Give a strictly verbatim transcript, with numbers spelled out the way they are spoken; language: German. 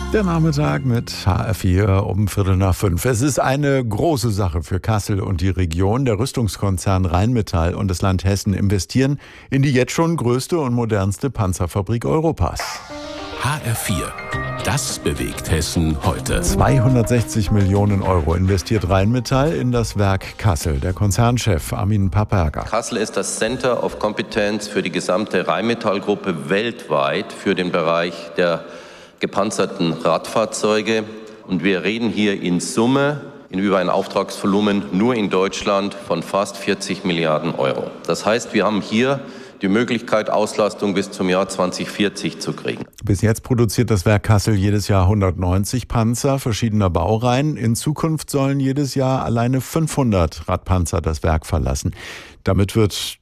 Der Nachmittag mit H R vier um Viertel nach fünf. Es ist eine große Sache für Kassel und die Region. Der Rüstungskonzern Rheinmetall und das Land Hessen investieren in die jetzt schon größte und modernste Panzerfabrik Europas. H R vier. Das bewegt Hessen heute. zweihundertsechzig Millionen Euro investiert Rheinmetall in das Werk Kassel. Der Konzernchef Armin Papperger. Kassel ist das Center of Competence für die gesamte Rheinmetall-Gruppe weltweit für den Bereich der gepanzerten Radfahrzeuge. Und wir reden hier in Summe in über ein Auftragsvolumen nur in Deutschland von fast vierzig Milliarden Euro. Das heißt, wir haben hier die Möglichkeit, Auslastung bis zum Jahr zwanzig vierzig zu kriegen. Bis jetzt produziert das Werk Kassel jedes Jahr hundertneunzig Panzer verschiedener Baureihen. In Zukunft sollen jedes Jahr alleine fünfhundert Radpanzer das Werk verlassen. Damit wird